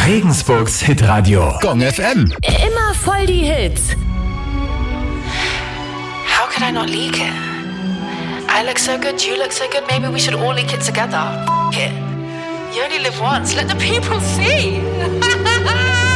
Regensburgs Hitradio Gong FM. Immer voll die Hits. How could I not leak it? I look so good, you look so good, maybe we should all leak it together. F it. You only live once, let the people see.